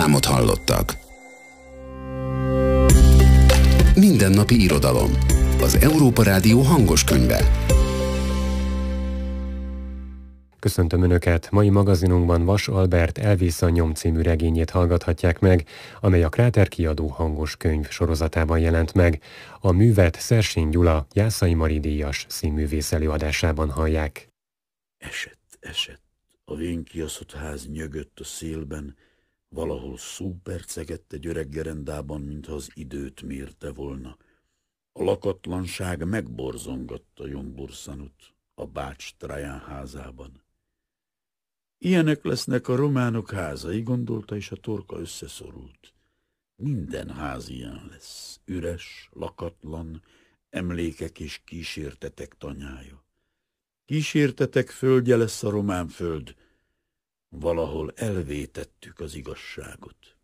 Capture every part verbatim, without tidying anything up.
reklámot hallottak. Mindennapi irodalom. Az Európa Rádió hangos könyve. Köszöntöm Önöket! Mai magazinunkban Vas Albert Elvész a nyom című regényét hallgathatják meg, amely a Kráter kiadó hangos könyv sorozatában jelent meg. A művet Szersény Gyula Jászai Mari díjas színművész előadásában hallják. Esett, esett, a vénkiaszott ház nyögött a szélben, valahol szó percegett egy öreg gerendában, mintha az időt mérte volna. A lakatlanság megborzongatta Jomburszanut a bács Traján házában. Ilyenek lesznek a románok házai, gondolta, és a torka összeszorult. Minden ház ilyen lesz, üres, lakatlan, emlékek és kísértetek tanyája. Kísértetek földje lesz a román föld, valahol elvétettük az igazságot.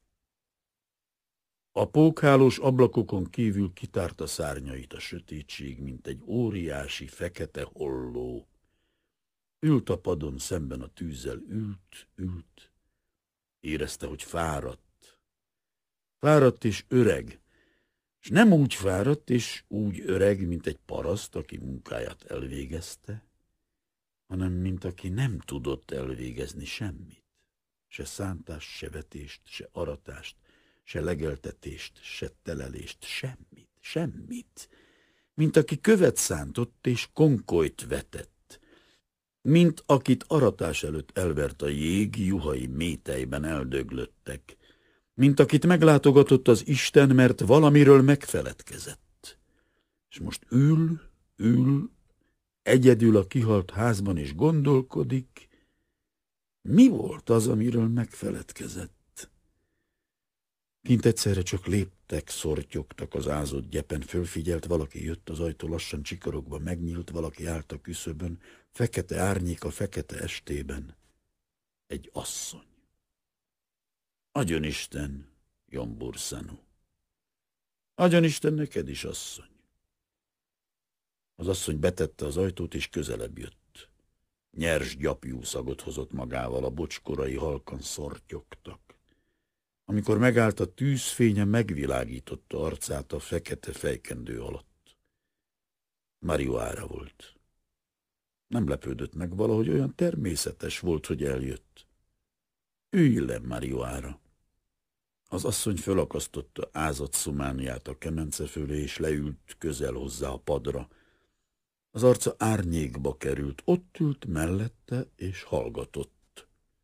A pókhálós ablakokon kívül kitárta szárnyait a sötétség, mint egy óriási fekete holló. Ült a padon, szemben a tűzzel, ült, ült. Érezte, hogy fáradt. Fáradt és öreg, és nem úgy fáradt és úgy öreg, mint egy paraszt, aki munkáját elvégezte, hanem mint aki nem tudott elvégezni semmit. Se szántást, se vetést, se aratást, se legeltetést, se telelést, semmit, semmit. Mint aki követ szántott és konkolyt vetett. Mint akit aratás előtt elvert a jég, juhai métejben eldöglöttek. Mint akit meglátogatott az Isten, mert valamiről megfeledkezett. És most ül, ül, egyedül a kihalt házban is gondolkodik. Mi volt az, amiről megfeledkezett? Kint egyszerre csak léptek, szortyogtak az ázott gyepen, fölfigyelt, valaki jött, az ajtó lassan csikorogva megnyílt, valaki állt a küszöbön, fekete árnyék a fekete estében. Egy asszony. Adjon Isten, Jomburszanu. Adjon Isten neked is, asszony. Az asszony betette az ajtót, és közelebb jött. Nyers gyapjú szagot hozott magával, a bocskorai halkan szortyogtak. Amikor megállt, a tűzfénye megvilágította arcát a fekete fejkendő alatt. Marióára volt. Nem lepődött meg, valahogy olyan természetes volt, hogy eljött. Ülj le, Marióára. Az asszony fölakasztotta ázott szumániát a kemence fölé, és leült közel hozzá a padra. Az arca árnyékba került, ott ült mellette, és hallgatott.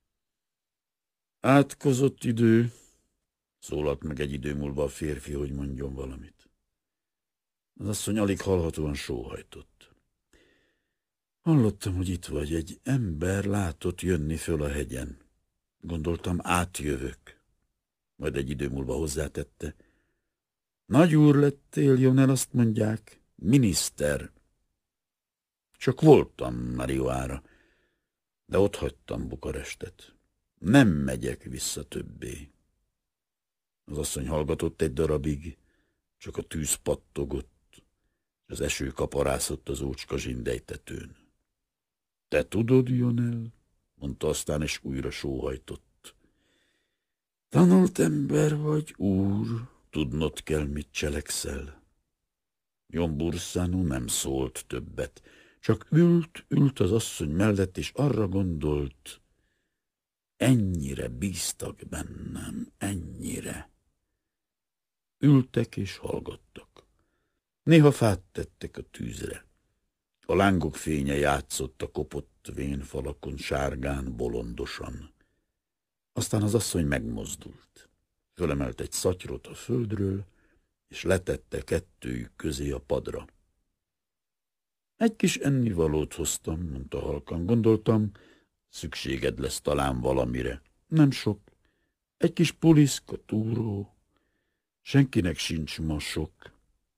Átkozott idő, szólalt meg egy idő múlva a férfi, hogy mondjon valamit. Az asszony alig hallhatóan sóhajtott. Hallottam, hogy itt vagy, egy ember látott jönni föl a hegyen. Gondoltam, átjövök. Majd egy idő múlva hozzátette. Nagy úr lettél, Jonel, azt mondják, miniszter. Csak voltam Marióára, de ott hagytam Bukarestet. Nem megyek vissza többé. Az asszony hallgatott egy darabig, csak a tűz pattogott, és az eső kaparászott az ócska zsindejtetőn. Te tudod, Jonel? Mondta aztán, és újra sóhajtott. Tanult ember vagy, úr, tudnod kell, mit cselekszel. Jomburszanu nem szólt többet, csak ült, ült az asszony mellett, és arra gondolt, ennyire bíztak bennem, ennyire. Ültek és hallgattak. Néha fát tettek a tűzre. A lángok fénye játszott a kopott vénfalakon, sárgán, bolondosan. Aztán az asszony megmozdult. Fölemelt egy szatyrot a földről, és letette kettőjük közé a padra. Egy kis ennivalót hoztam, mondta halkan. Gondoltam, szükséged lesz talán valamire. Nem sok. Egy kis puliszka, túró. Senkinek sincs ma sok.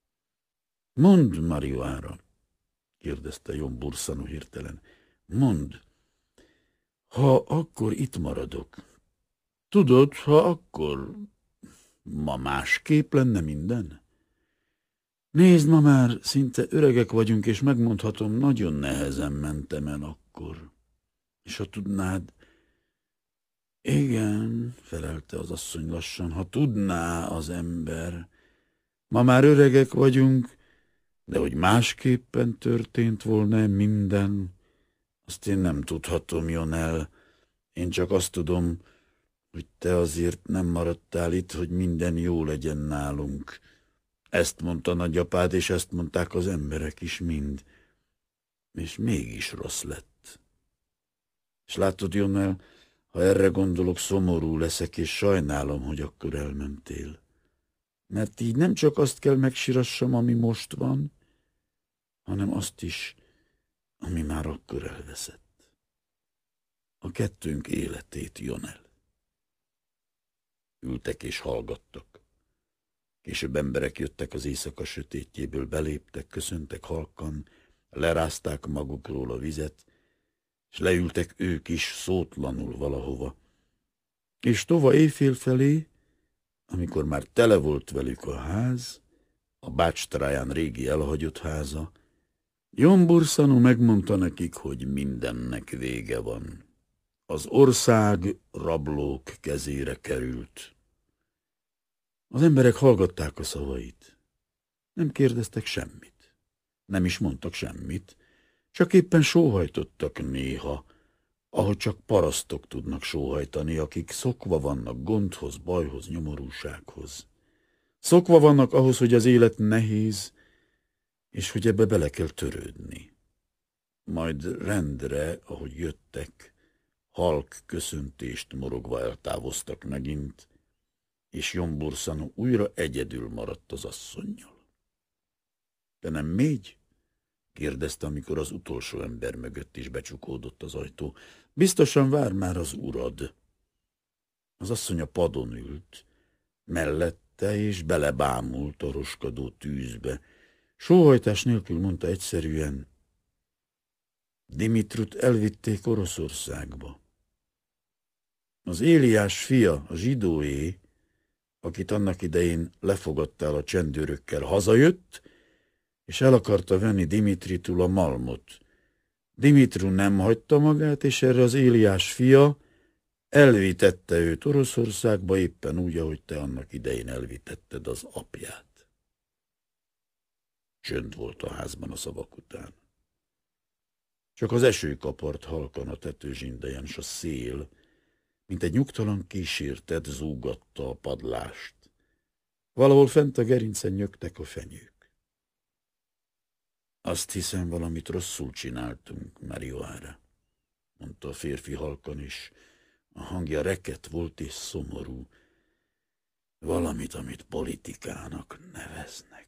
Mondd, Marióára, kérdezte Jomburszanu hirtelen. Mondd, ha akkor itt maradok. Tudod, ha akkor ma másképp lenne minden? Nézd, ma már szinte öregek vagyunk, és megmondhatom, nagyon nehezen mentem el akkor. És ha tudnád, igen, felelte az asszony lassan, ha tudná az ember. Ma már öregek vagyunk, de hogy másképpen történt volna minden, azt én nem tudhatom, Jonel. Én csak azt tudom, hogy te azért nem maradtál itt, hogy minden jó legyen nálunk. Ezt mondta nagyapád, és ezt mondták az emberek is mind. És mégis rossz lett. És látod, Jonel, ha erre gondolok, szomorú leszek, és sajnálom, hogy akkor elmentél. Mert így nem csak azt kell megsirassam, ami most van, hanem azt is, ami már akkor elveszett. A kettőnk életét, Jonel. Ültek és hallgattak. Később emberek jöttek az éjszaka sötétjéből, beléptek, köszöntek halkan, lerázták magukról a vizet, és leültek ők is szótlanul valahova. És tova éjfél felé, amikor már tele volt velük a ház, a Bács-Traján régi elhagyott háza, Jon Bursanu megmondta nekik, hogy mindennek vége van. Az ország rablók kezére került. Az emberek hallgatták a szavait. Nem kérdeztek semmit. Nem is mondtak semmit, csak éppen sóhajtottak néha, ahogy csak parasztok tudnak sóhajtani, akik szokva vannak gondhoz, bajhoz, nyomorúsághoz. Szokva vannak ahhoz, hogy az élet nehéz, és hogy ebbe bele kell törődni. Majd rendre, ahogy jöttek, halk köszöntést morogva eltávoztak megint, és Jon Bursanu újra egyedül maradt az asszonnyal. Te nem mégy? Kérdezte, amikor az utolsó ember mögött is becsukódott az ajtó. Biztosan vár már az urad. Az asszony a padon ült, mellette, és belebámult a roskadó tűzbe. Sóhajtás nélkül mondta egyszerűen, Dimitrut elvitték Oroszországba. Az Éliás fia, a zsidóé, akit annak idején lefogadtál a csendőrökkel, hazajött, és el akarta venni Dimitritől a malmot. Dimitru nem hagyta magát, és erre az Éliás fia elvitette őt Oroszországba, éppen úgy, ahogy te annak idején elvitetted az apját. Csönd volt a házban a szavak után. Csak az eső kapart halkan a tetőzsindejen, s a szél, mint egy nyugtalan kísértet, zúgatta a padlást. Valahol fent a gerincen nyögtek a fenyők. Azt hiszem, valamit rosszul csináltunk, Marióára, mondta a férfi halkan is. A hangja reket volt és szomorú. Valamit, amit politikának neveznek.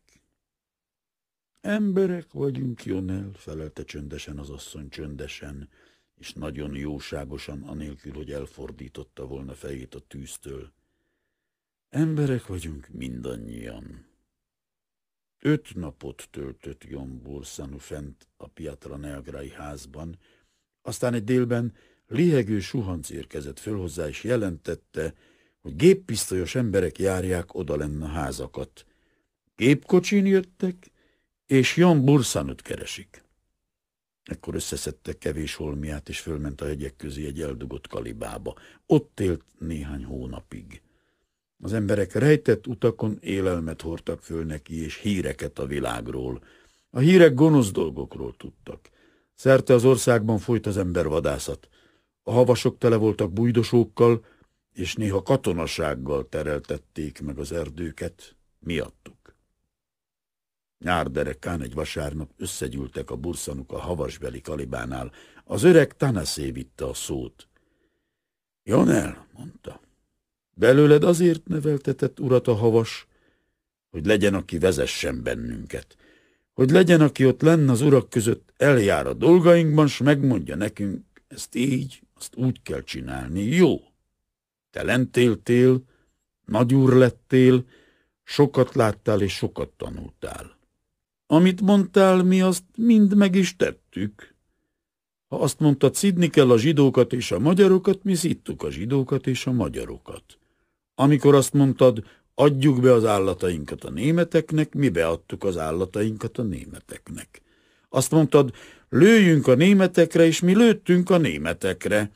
Emberek vagyunk, Jonel, felelte csöndesen az asszony, csöndesen, és nagyon jóságosan, anélkül, hogy elfordította volna fejét a tűztől. Emberek vagyunk mindannyian. Öt napot töltött Jon Bursanu fent a Piatra Neagrai házban, aztán egy délben lihegő suhanc érkezett föl hozzá, és jelentette, hogy géppisztolyos emberek járják odalenn a házakat. Gépkocsin jöttek, és Jon Bursanut keresik. Ekkor összeszedte kevés holmiát, és fölment a hegyek közé egy eldugott kalibába. Ott élt néhány hónapig. Az emberek rejtett utakon élelmet hordtak föl neki, és híreket a világról. A hírek gonosz dolgokról tudtak. Szerte az országban folyt az embervadászat. A havasok tele voltak bújdosókkal, és néha katonasággal tereltették meg az erdőket miattuk. Nyár derekán egy vasárnap összegyűltek a Bursanuk a havasbeli kalibánál. Az öreg Tanaszé vitte a szót. Jonel, mondta, belőled azért neveltetett urat a havas, hogy legyen, aki vezessen bennünket. Hogy legyen, aki ott lenne az urak között, eljár a dolgainkban, s megmondja nekünk, ezt így, azt úgy kell csinálni. Jó, te lent éltél, nagyúr lettél, sokat láttál és sokat tanultál. Amit mondtál, mi azt mind meg is tettük. Ha azt mondtad, szidni kell a zsidókat és a magyarokat, mi szidtuk a zsidókat és a magyarokat. Amikor azt mondtad, adjuk be az állatainkat a németeknek, mi beadtuk az állatainkat a németeknek. Azt mondtad, lőjünk a németekre, és mi lőttünk a németekre.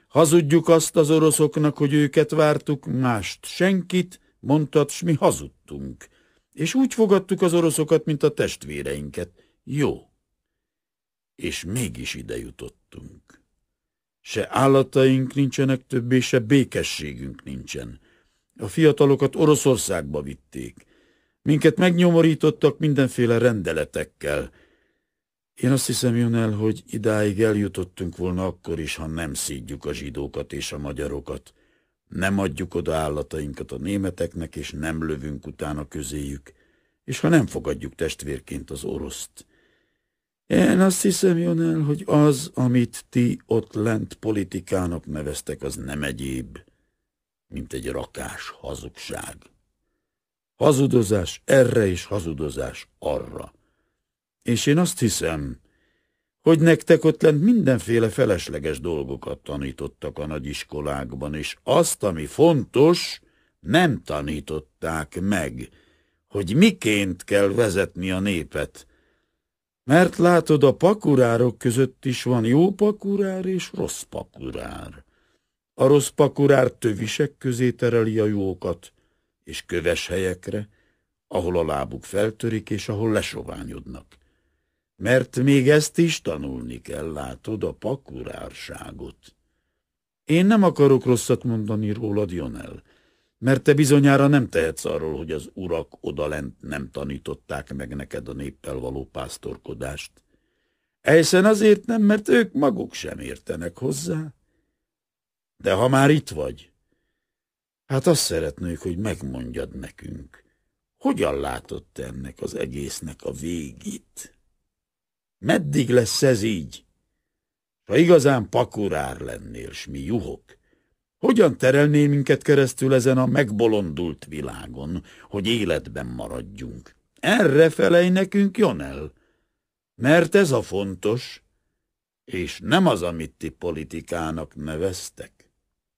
Hazudjuk azt az oroszoknak, hogy őket vártuk, mást senkit, mondtad, s mi hazudtunk. És úgy fogadtuk az oroszokat, mint a testvéreinket. Jó. És mégis ide jutottunk. Se állataink nincsenek többé, se békességünk nincsen. A fiatalokat Oroszországba vitték. Minket megnyomorítottak mindenféle rendeletekkel. Én azt hiszem, jön el, hogy idáig eljutottunk volna akkor is, ha nem szídjuk a zsidókat és a magyarokat. Nem adjuk oda állatainkat a németeknek, és nem lövünk utána közéjük, és ha nem fogadjuk testvérként az oroszt. Én azt hiszem, jön el, hogy az, amit ti ott lent politikának neveztek, az nem egyéb, mint egy rakás hazugság. Hazudozás erre és hazudozás arra. És én azt hiszem, hogy nektek ott lent mindenféle felesleges dolgokat tanítottak a nagyiskolákban, és azt, ami fontos, nem tanították meg, hogy miként kell vezetni a népet. Mert látod, a pakurárok között is van jó pakurár és rossz pakurár. A rossz pakurár tövisek közé tereli a jókat, és köves helyekre, ahol a lábuk feltörik, és ahol lesoványodnak. Mert még ezt is tanulni kell, látod, a pakurárságot. Én nem akarok rosszat mondani rólad, Jonel, mert te bizonyára nem tehetsz arról, hogy az urak odalent nem tanították meg neked a néppel való pásztorkodást. Egyszer azért nem, mert ők maguk sem értenek hozzá. De ha már itt vagy, hát azt szeretnék, hogy megmondjad nekünk, hogyan látod te ennek az egésznek a végét? Meddig lesz ez így? Ha igazán pakurár lennél, s mi juhok, hogyan terelnél minket keresztül ezen a megbolondult világon, hogy életben maradjunk? Erre felej nekünk, Jonel, mert ez a fontos, és nem az, amit ti politikának neveztek.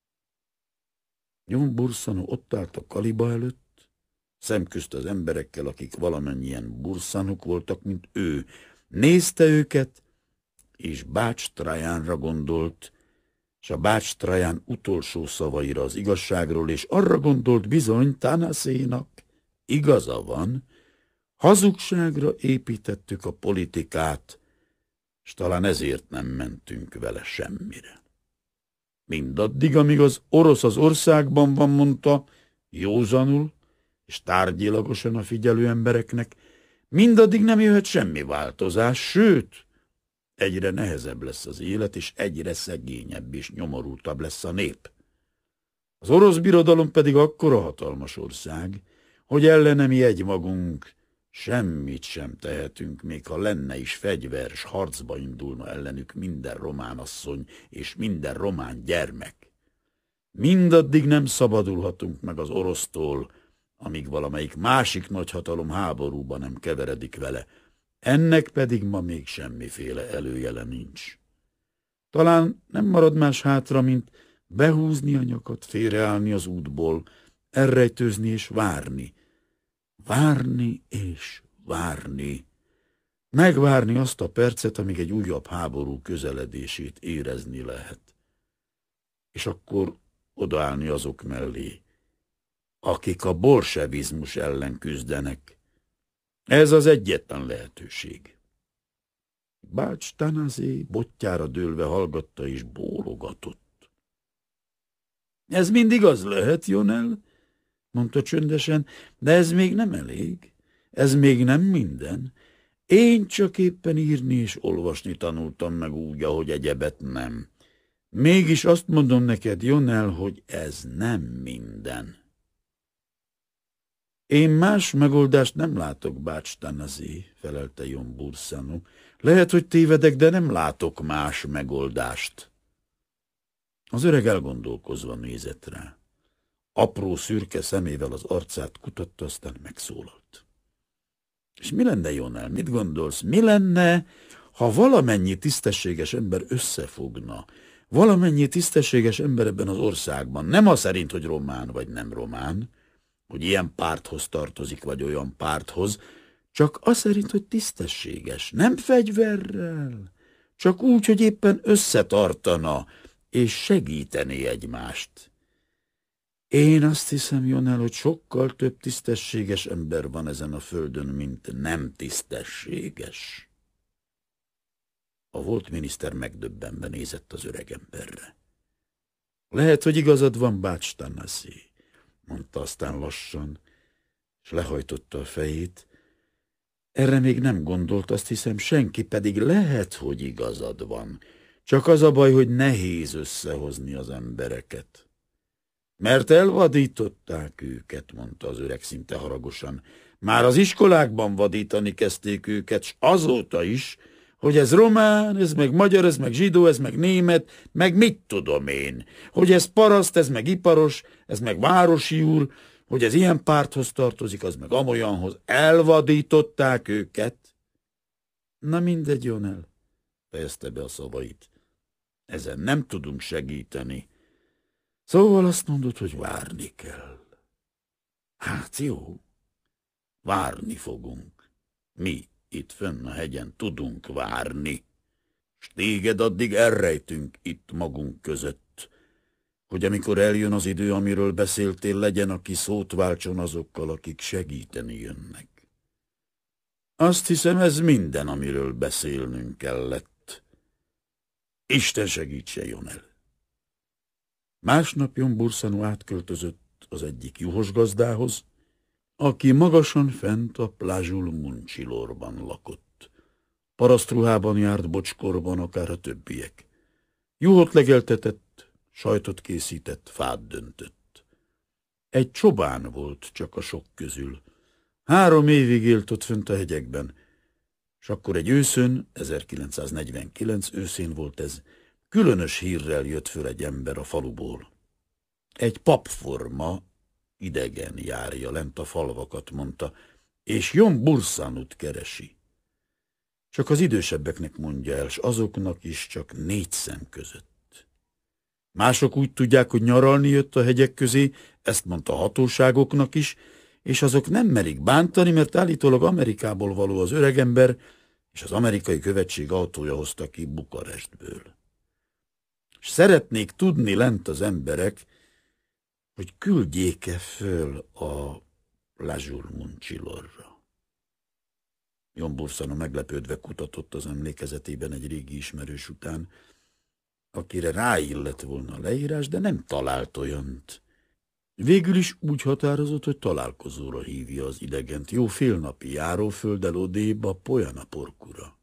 Jon Bursano ott állt a kaliba előtt, szemközt az emberekkel, akik valamennyien burszanok voltak, mint ő. Nézte őket, és Bács Trajánra gondolt, és a Bács Traján utolsó szavaira az igazságról, és arra gondolt bizony Tanaszénak, igaza van, hazugságra építettük a politikát, és talán ezért nem mentünk vele semmire. Mindaddig, amíg az orosz az országban van, mondta, józanul, és tárgyilagosan a figyelő embereknek, mindaddig nem jöhet semmi változás, sőt, egyre nehezebb lesz az élet, és egyre szegényebb és nyomorultabb lesz a nép. Az orosz birodalom pedig akkora hatalmas ország, hogy ellene mi egymagunk semmit sem tehetünk, még ha lenne is fegyver, s harcba indulna ellenük minden román asszony és minden román gyermek. Mindaddig nem szabadulhatunk meg az orosztól, amíg valamelyik másik nagyhatalom háborúba nem keveredik vele. Ennek pedig ma még semmiféle előjele nincs. Talán nem marad más hátra, mint behúzni a nyakat, félreállni az útból, elrejtőzni és várni. Várni és várni. Megvárni azt a percet, amíg egy újabb háború közeledését érezni lehet. És akkor odaállni azok mellé, akik a bolsevizmus ellen küzdenek. Ez az egyetlen lehetőség. Bács Tanaszé botjára dőlve hallgatta és bólogatott. Ez mindig az lehet, Jonel, mondta csöndesen, de ez még nem elég. Ez még nem minden. Én csak éppen írni és olvasni tanultam meg úgy, ahogy egyebet nem. Mégis azt mondom neked, Jonel, hogy ez nem minden. Én más megoldást nem látok, Bács Tanaszé, felelte Jon Bursano. Lehet, hogy tévedek, de nem látok más megoldást. Az öreg elgondolkozva nézett rá. Apró szürke szemével az arcát kutatta, aztán megszólalt. És mi lenne, Jonel, mit gondolsz? Mi lenne, ha valamennyi tisztességes ember összefogna? Valamennyi tisztességes ember ebben az országban, nem az szerint, hogy román vagy nem román, hogy ilyen párthoz tartozik, vagy olyan párthoz, csak az szerint, hogy tisztességes, nem fegyverrel, csak úgy, hogy éppen összetartana, és segíteni egymást. Én azt hiszem, Jonel, hogy sokkal több tisztességes ember van ezen a földön, mint nem tisztességes. A volt miniszter megdöbbenve nézett az öregemberre. Lehet, hogy igazad van, bács Tanasi, mondta aztán lassan, és lehajtotta a fejét. Erre még nem gondolt, azt hiszem, senki, pedig lehet, hogy igazad van. Csak az a baj, hogy nehéz összehozni az embereket. Mert elvadították őket, mondta az öreg szinte haragosan. Már az iskolákban vadítani kezdték őket, s azóta is, hogy ez román, ez meg magyar, ez meg zsidó, ez meg német, meg mit tudom én, hogy ez paraszt, ez meg iparos, ez meg városi úr, hogy ez ilyen párthoz tartozik, az meg amolyanhoz. Elvadították őket. Na mindegy, Jonel, fejezte be a szavait. Ezen nem tudunk segíteni. Szóval azt mondod, hogy várni kell. Hát jó, várni fogunk. Mi itt fönn a hegyen tudunk várni, s téged addig elrejtünk itt magunk között, hogy amikor eljön az idő, amiről beszéltél, legyen, aki szót váltson azokkal, akik segíteni jönnek. Azt hiszem, ez minden, amiről beszélnünk kellett. Isten segítse, Jonel! Másnap Jon Bursanu átköltözött az egyik juhos gazdához, aki magasan fent a Plazsul Muncsilorban lakott. Parasztruhában járt bocskorban, akár a többiek. Juhot legeltetett, sajtot készített, fát döntött. Egy csobán volt csak a sok közül. Három évig élt ott fönt a hegyekben, és akkor egy őszön, ezerkilencszáznegyvenkilenc őszén volt ez, különös hírrel jött föl egy ember a faluból. Egy papforma, idegen járja lent a falvakat, mondta, és Jon Bursanut keresi. Csak az idősebbeknek mondja el, s azoknak is csak négy szem között. Mások úgy tudják, hogy nyaralni jött a hegyek közé, ezt mondta a hatóságoknak is, és azok nem merik bántani, mert állítólag Amerikából való az öregember, és az amerikai követség autója hozta ki Bukarestből. És szeretnék tudni lent az emberek, hogy küldjék-e föl a Plazsul Muncsilorra. Jon Bursanu meglepődve kutatott az emlékezetében egy régi ismerős után, akire ráillett volna a leírás, de nem talált olyant. Végül is úgy határozott, hogy találkozóra hívja az idegent, jó félnapi járófölddel odébb a Polyana-Porkura.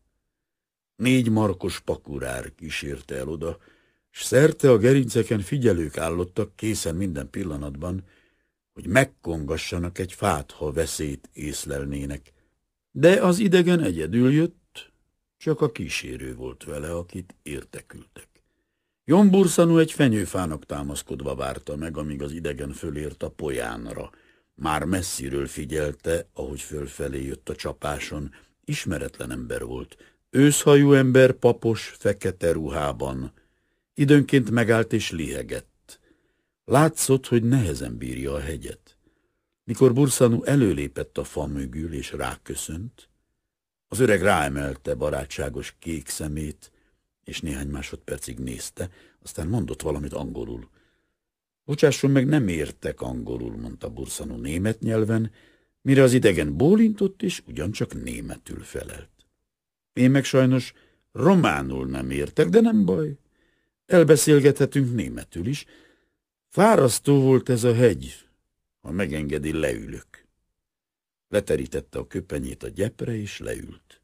Négy markos pakurár kísérte el oda, s szerte a gerinceken figyelők állottak készen minden pillanatban, hogy megkongassanak egy fát, ha veszélyt észlelnének. De az idegen egyedül jött, csak a kísérő volt vele, akit értekültek. Jon Bursanu egy fenyőfának támaszkodva várta meg, amíg az idegen fölért a Polyánra. Már messziről figyelte, ahogy fölfelé jött a csapáson. Ismeretlen ember volt. Őszhajú ember, papos, fekete ruhában. Időnként megállt és lihegett. Látszott, hogy nehezen bírja a hegyet. Mikor Bursanu előlépett a fa mögül és ráköszönt, az öreg ráemelte barátságos kék szemét, és néhány másodpercig nézte, aztán mondott valamit angolul. Bocsásson meg, nem értek angolul, mondta Bursanu német nyelven, mire az idegen bólintott, és ugyancsak németül felelt. Én meg sajnos románul nem értek, de nem baj. Elbeszélgethetünk németül is. Fárasztó volt ez a hegy, ha megengedi, leülök. Leterítette a köpenyét a gyepre, és leült.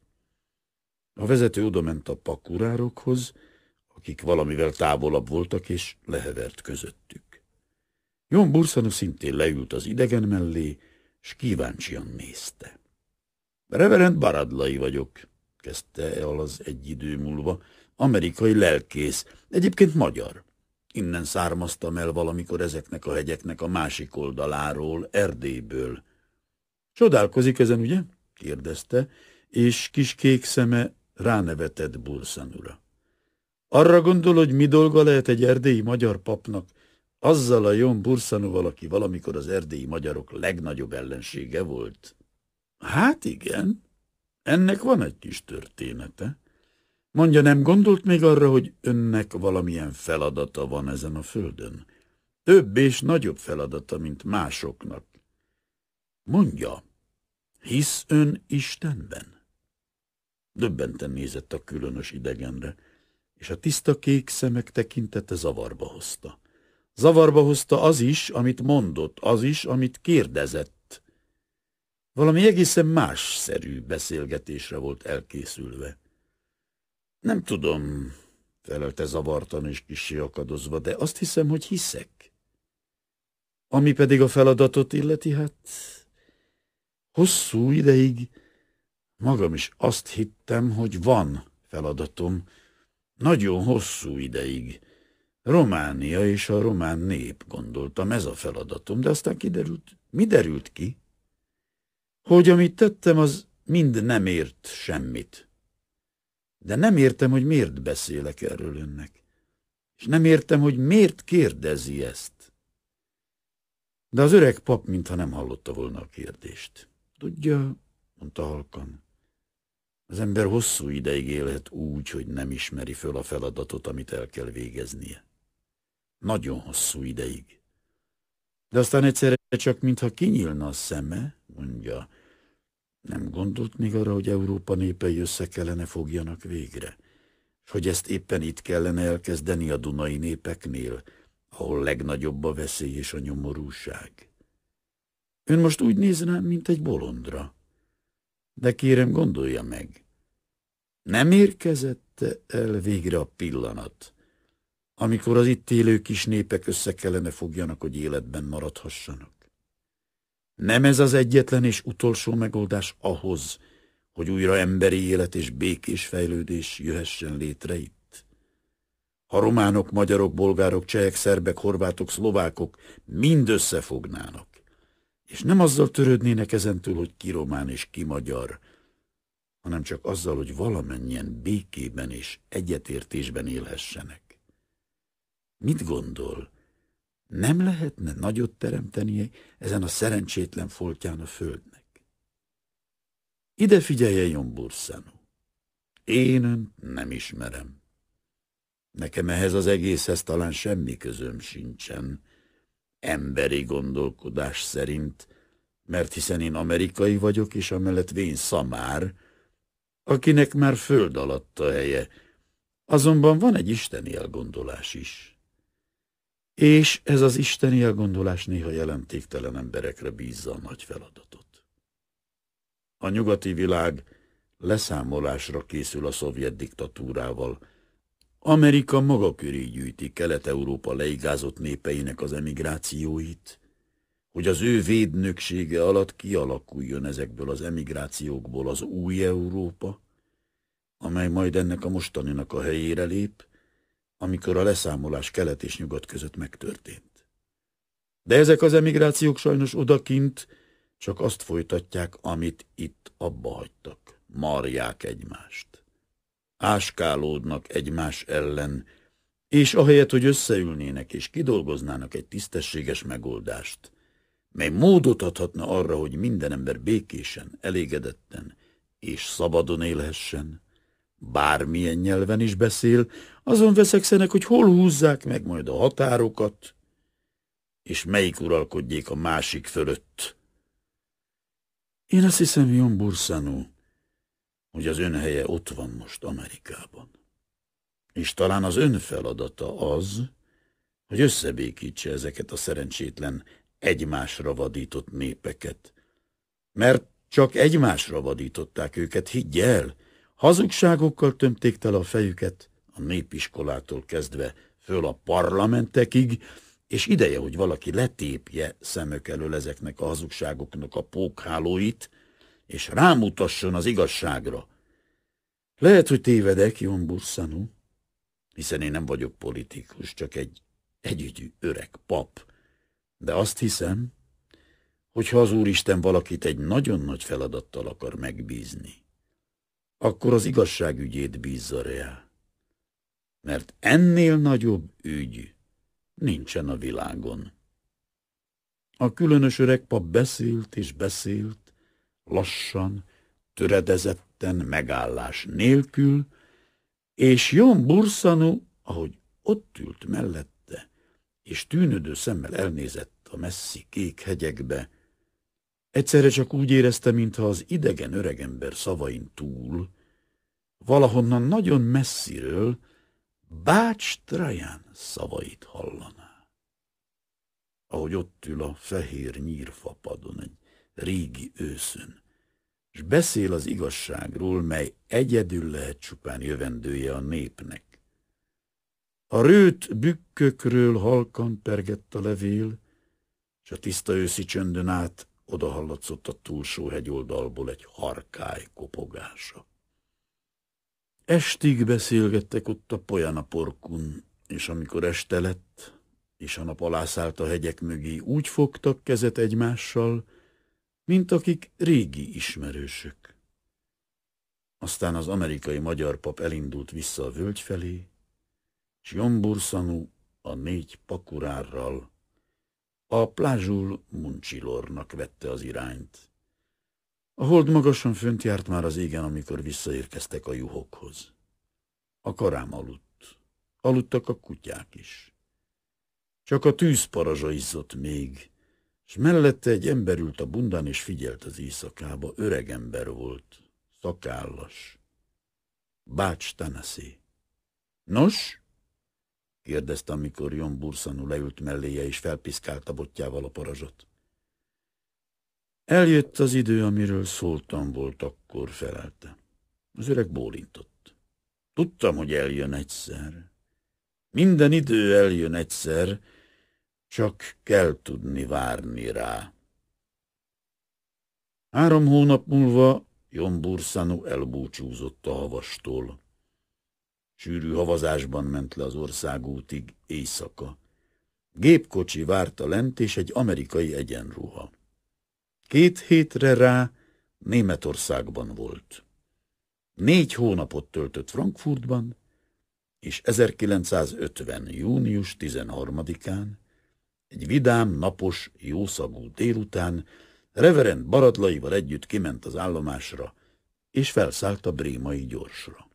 A vezető odament a pakurárokhoz, akik valamivel távolabb voltak, és lehevert közöttük. Jon Bursanu szintén leült az idegen mellé, s kíváncsian nézte. Reverend Baradlai vagyok, kezdte el az egy idő múlva, amerikai lelkész, egyébként magyar. Innen származtam el valamikor ezeknek a hegyeknek a másik oldaláról, Erdélyből. Csodálkozik ezen, ugye? Kérdezte, és kis kék szeme ránevetett Bursanura. Arra gondol, hogy mi dolga lehet egy erdélyi magyar papnak azzal a Jon Bursanuval, aki valamikor az erdélyi magyarok legnagyobb ellensége volt? Hát igen, ennek van egy kis története. Mondja, nem gondolt még arra, hogy önnek valamilyen feladata van ezen a földön? Több és nagyobb feladata, mint másoknak. Mondja, hisz ön Istenben? Döbbenten nézett a különös idegenre, és a tiszta kék szemek tekintete zavarba hozta. Zavarba hozta az is, amit mondott, az is, amit kérdezett. Valami egészen másszerű beszélgetésre volt elkészülve. Nem tudom, felelte zavartan és kissé akadozva, de azt hiszem, hogy hiszek. Ami pedig a feladatot illeti, hát hosszú ideig magam is azt hittem, hogy van feladatom. Nagyon hosszú ideig. Románia és a román nép, gondoltam, ez a feladatom, de aztán kiderült, mi derült ki? Hogy amit tettem, az mind nem ért semmit. De nem értem, hogy miért beszélek erről önnek. És nem értem, hogy miért kérdezi ezt. De az öreg pap mintha nem hallotta volna a kérdést. Tudja, mondta halkan, az ember hosszú ideig élhet úgy, hogy nem ismeri föl a feladatot, amit el kell végeznie. Nagyon hosszú ideig. De aztán egyszerre csak mintha kinyílna a szeme, mondja, nem gondolt még arra, hogy Európa népei össze kellene fogjanak végre, és hogy ezt éppen itt kellene elkezdeni a dunai népeknél, ahol legnagyobb a veszély és a nyomorúság. Ön most úgy néz rám, mint egy bolondra. De kérem, gondolja meg, nem érkezett el végre a pillanat, amikor az itt élő kis népek össze kellene fogjanak, hogy életben maradhassanak? Nem ez az egyetlen és utolsó megoldás ahhoz, hogy újra emberi élet és békés fejlődés jöhessen létre itt? Ha románok, magyarok, bolgárok, csehek, szerbek, horvátok, szlovákok mind összefognának, és nem azzal törődnének ezentúl, hogy ki román és ki magyar, hanem csak azzal, hogy valamennyien békében és egyetértésben élhessenek. Mit gondol? Nem lehetne nagyot teremteni ezen a szerencsétlen foltján a földnek? Ide figyeljen, Jomburszanu. Én önt nem ismerem. Nekem ehhez az egészhez talán semmi közöm sincsen, emberi gondolkodás szerint, mert hiszen én amerikai vagyok, és amellett vén szamár, akinek már föld alatt a helye. Azonban van egy isteni elgondolás is. És ez az isteni elgondolás néha jelentéktelen emberekre bízza a nagy feladatot. A nyugati világ leszámolásra készül a szovjet diktatúrával. Amerika maga köré gyűjti Kelet-Európa leigázott népeinek az emigrációit, hogy az ő védnöksége alatt kialakuljon ezekből az emigrációkból az új Európa, amely majd ennek a mostaninak a helyére lép, amikor a leszámolás kelet és nyugat között megtörtént. De ezek az emigrációk sajnos odakint csak azt folytatják, amit itt abba hagytak. Marják egymást. Áskálódnak egymás ellen, és ahelyett, hogy összeülnének és kidolgoznának egy tisztességes megoldást, mely módot adhatna arra, hogy minden ember békésen, elégedetten és szabadon élhessen, bármilyen nyelven is beszél, azon veszekszenek, hogy hol húzzák meg majd a határokat, és melyik uralkodjék a másik fölött. Én azt hiszem, Jomburszanu, hogy az ön helye ott van most Amerikában. És talán az ön feladata az, hogy összebékítse ezeket a szerencsétlen egymásra vadított népeket. Mert csak egymásra vadították őket, higgy el, hazugságokkal tömték tele a fejüket, a népiskolától kezdve föl a parlamentekig, és ideje, hogy valaki letépje szemök elől ezeknek a hazugságoknak a pókhálóit, és rámutasson az igazságra. Lehet, hogy tévedek, Jomburszanu, hiszen én nem vagyok politikus, csak egy együgyű öreg pap, de azt hiszem, hogy ha az Úristen valakit egy nagyon nagy feladattal akar megbízni, akkor az igazságügyét bízza rá. Mert ennél nagyobb ügy nincsen a világon. A különös öreg pap beszélt és beszélt, lassan, töredezetten, megállás nélkül, És Jon Bursanu, ahogy ott ült mellette, és tűnödő szemmel elnézett a messzi kék hegyekbe, egyszerre csak úgy érezte, mintha az idegen öregember szavain túl, valahonnan nagyon messziről Bács Trajan szavait hallaná. Ahogy ott ül a fehér nyírfapadon egy régi őszön, s beszél az igazságról, mely egyedül lehet csupán jövendője a népnek. A rőt bükkökről halkan pergett a levél, s a tiszta őszi csöndön át odahallatszott a túlsó hegyoldalból egy harkály kopogása. Estig beszélgettek ott a Pojana-porkun, és amikor este lett, és a nap alászállt a hegyek mögé, úgy fogtak kezet egymással, mint akik régi ismerősök. Aztán az amerikai magyar pap elindult vissza a völgy felé, s Jon Bursanu a négy pakurárral a Plázsul Muncsilornak vette az irányt. A hold magasan fönt járt már az égen, amikor visszaérkeztek a juhokhoz. A karám aludt. Aludtak a kutyák is. Csak a tűzparazsa izzott még, s mellette egy ember ült a bundán és figyelt az éjszakába. Öreg ember volt, szakállas. Bács Tanasi. Nos? kérdezte, amikor Jon Bursanu leült melléje és felpiszkálta botjával a parazsot. Eljött az idő, amiről szóltam volt, akkor felelte. Az öreg bólintott. Tudtam, hogy eljön egyszer. Minden idő eljön egyszer, csak kell tudni várni rá. Három hónap múlva Jon Bursanu elbúcsúzott a havastól. Sűrű havazásban ment le az országútig éjszaka. Gépkocsi várta lent, és egy amerikai egyenruha. Két hétre rá Németországban volt. Négy hónapot töltött Frankfurtban, és ezerkilencszázötven. június tizenharmadikán, egy vidám, napos, jószagú délután reverend Baradlaival együtt kiment az állomásra, és felszállt a brémai gyorsra.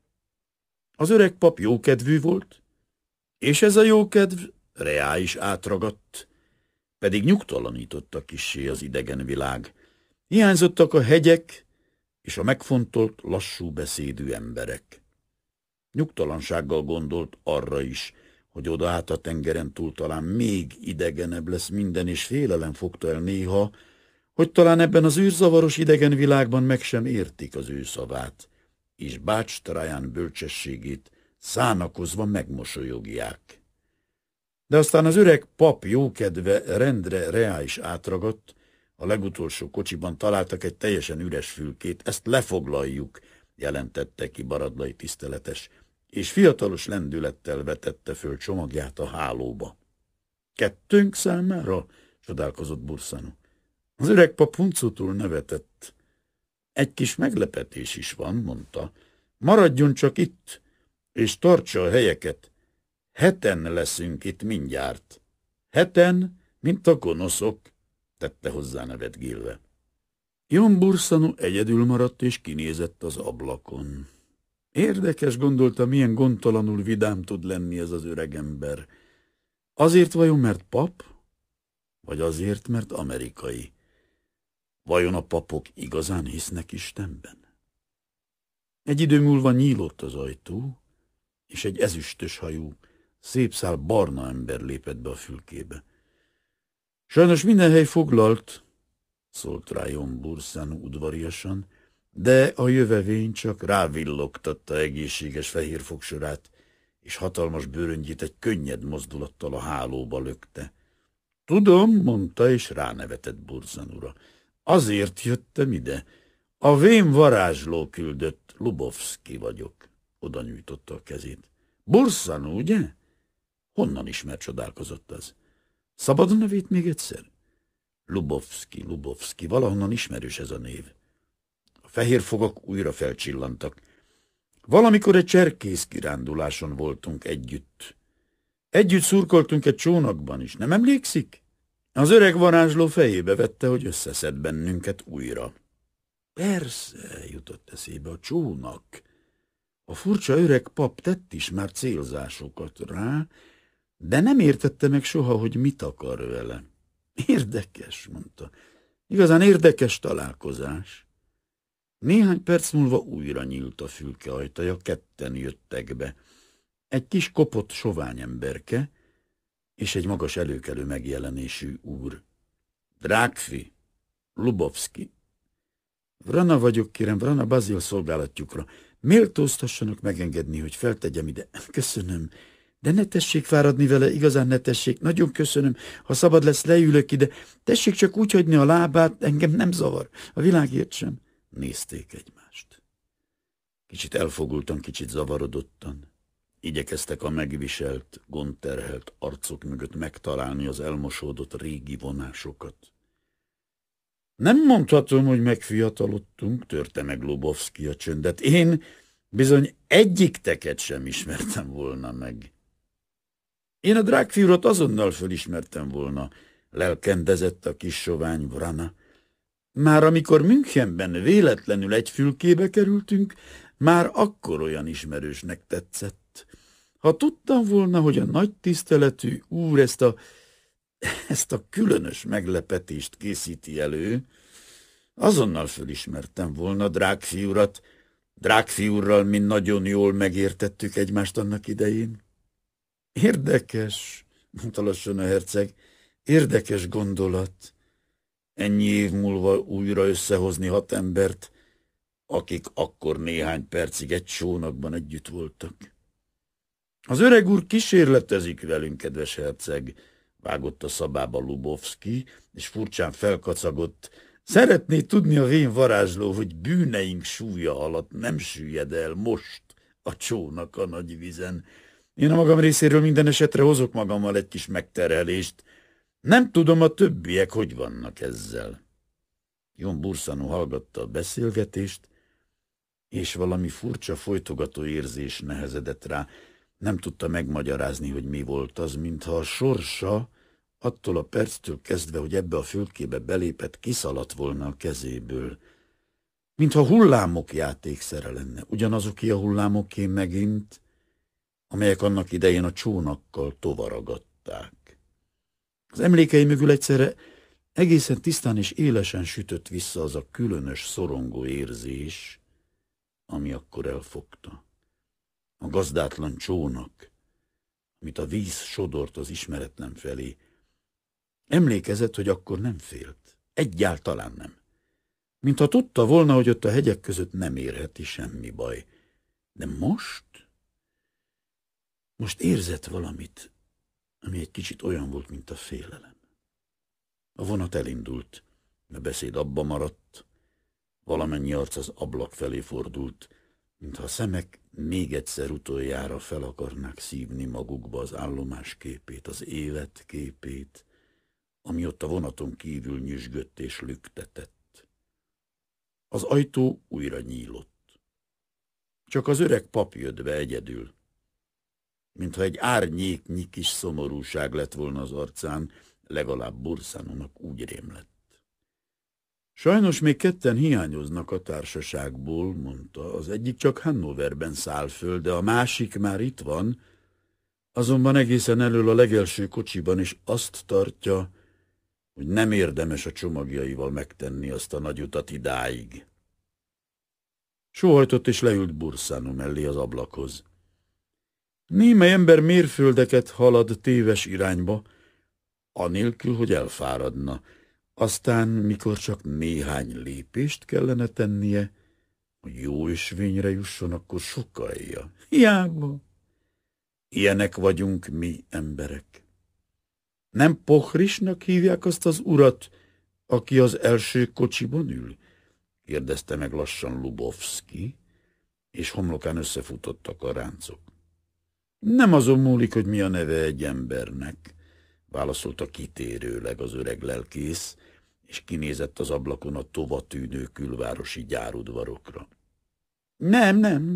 Az öreg pap jókedvű volt, és ez a jókedv reá is átragadt, pedig nyugtalanította kissé az idegen világ. Hiányzottak a hegyek és a megfontolt, lassú beszédű emberek. Nyugtalansággal gondolt arra is, hogy oda át a tengeren túl talán még idegenebb lesz minden, és félelem fogta el néha, hogy talán ebben az űrzavaros idegen világban meg sem értik az ő szavát, és Bács Trajan bölcsességét szánakozva megmosolyogják. De aztán az öreg pap jókedve rendre reá is átragadt, a legutolsó kocsiban találtak egy teljesen üres fülkét, ezt lefoglaljuk, jelentette ki Baradlai tiszteletes, és fiatalos lendülettel vetette föl csomagját a hálóba. Kettőnk számára? Csodálkozott Bursanu. Az öreg pap huncuttul nevetett. Egy kis meglepetés is van, mondta. Maradjon csak itt, és tartsa a helyeket. Heten leszünk itt mindjárt. Heten, mint a gonoszok, tette hozzá nevetgélve. Jon Bursanu egyedül maradt, és kinézett az ablakon. Érdekes, gondolta, milyen gondtalanul vidám tud lenni ez az öregember. Azért vajon, mert pap? Vagy azért, mert amerikai? Vajon a papok igazán hisznek Istenben? Egy idő múlva nyílott az ajtó, és egy ezüstös hajú, szép szál barna ember lépett be a fülkébe. Sajnos minden hely foglalt, szólt rá Jon Bursanu udvariasan, de a jövevény csak rávillogtatta egészséges fehér fogsorát, és hatalmas bőröngyét egy könnyed mozdulattal a hálóba lökte. Tudom, mondta, és ránevetett Bursanura. Azért jöttem ide. A vém varázsló küldött, Lubovszki vagyok. Oda nyújtotta a kezét. Bursanu, ugye? Honnan ismert, csodálkozott az. Szabad a nevét még egyszer? Lubovszki, Lubovszki, valahonnan ismerős ez a név. A fehér fogak újra felcsillantak. Valamikor egy cserkész kiránduláson voltunk együtt. Együtt szurkoltunk egy csónakban is, nem emlékszik? Az öreg varázsló fejébe vette, hogy összeszed bennünket újra. Persze, jutott eszébe, a csónak. A furcsa öreg pap tett is már célzásokat rá, de nem értette meg soha, hogy mit akar vele. Érdekes, mondta. Igazán érdekes találkozás. Néhány perc múlva újra nyílt a fülke ajtaja, ketten jöttek be. Egy kis kopott sovány emberke, és egy magas előkelő megjelenésű úr. Drágfi, Lubovszki. Vrana vagyok, kérem, Vrana Bazil szolgálatjukra. Méltóztassanak megengedni, hogy feltegyem ide. Köszönöm, de ne tessék fáradni vele, igazán ne tessék. Nagyon köszönöm, ha szabad lesz, leülök ide. Tessék csak úgy hagyni a lábát, engem nem zavar. A világért sem. Nézték egymást. Kicsit elfogultan, kicsit zavarodottan. Igyekeztek a megviselt, gondterhelt arcok mögött megtalálni az elmosódott régi vonásokat. Nem mondhatom, hogy megfiatalodtunk, törte meg Lubovszki a csöndet. Én bizony egyikteket sem ismertem volna meg. Én a Drágfi urat azonnal fölismertem volna, lelkendezett a kis sovány Vrana. Már amikor Münchenben véletlenül egy fülkébe kerültünk, már akkor olyan ismerősnek tetszett. Ha tudtam volna, hogy a nagy tiszteletű úr ezt a, ezt a különös meglepetést készíti elő, azonnal fölismertem volna Drágfi urat. Drágfi úrral mi nagyon jól megértettük egymást annak idején. Érdekes, mondta lassan a herceg, érdekes gondolat. Ennyi év múlva újra összehozni hat embert, akik akkor néhány percig egy csónakban együtt voltak. Az öreg úr kísérletezik velünk, kedves herceg, vágott a szabába Lubovszki, és furcsán felkacagott. Szeretné tudni a vén varázsló, hogy bűneink súlya alatt nem süllyed el most a csónak a nagy vizen. Én a magam részéről minden esetre hozok magammal egy kis megterhelést. Nem tudom, a többiek hogy vannak ezzel. Jon Bursano hallgatta a beszélgetést, és valami furcsa folytogató érzés nehezedett rá. Nem tudta megmagyarázni, hogy mi volt az, mintha a sorsa attól a perctől kezdve, hogy ebbe a fülkébe belépett, kiszaladt volna a kezéből. Mintha hullámok játékszere lenne, ugyanazoké a hullámoké megint, amelyek annak idején a csónakkal tovaragadták. Az emlékei mögül egyszerre egészen tisztán és élesen sütött vissza az a különös szorongó érzés, ami akkor elfogta. A gazdátlan csónak, amit a víz sodort az ismeretlen felé. Emlékezett, hogy akkor nem félt. Egyáltalán nem. Mintha tudta volna, hogy ott a hegyek között nem érheti semmi baj. De most? Most érzett valamit, ami egy kicsit olyan volt, mint a félelem. A vonat elindult, a beszéd abba maradt, valamennyi arc az ablak felé fordult, mintha a szemek még egyszer utoljára fel akarnák szívni magukba az állomás képét, az élet képét, ami ott a vonaton kívül nyüzsgött és lüktetett. Az ajtó újra nyílott. Csak az öreg pap jött be egyedül, mintha egy árnyéknyi kis szomorúság lett volna az arcán, legalább Bursanónak úgy rémlett. Sajnos még ketten hiányoznak a társaságból, mondta. Az egyik csak Hannoverben száll föl, de a másik már itt van, azonban egészen elől a legelső kocsiban, és azt tartja, hogy nem érdemes a csomagjaival megtenni azt a nagy utat idáig. Sóhajtott és leült Bursano mellé az ablakhoz. Némely ember mérföldeket halad téves irányba, anélkül, hogy elfáradna. Aztán, mikor csak néhány lépést kellene tennie, hogy jó ösvényre jusson, akkor sokkalja. Hiába. Ilyenek vagyunk mi emberek. Nem Pohrisnak hívják azt az urat, aki az első kocsiban ül? Kérdezte meg lassan Lubovszki, és homlokán összefutottak a ráncok. Nem azon múlik, hogy mi a neve egy embernek, válaszolta kitérőleg az öreg lelkész, és kinézett az ablakon a tovatűnő külvárosi gyárudvarokra. Nem, nem,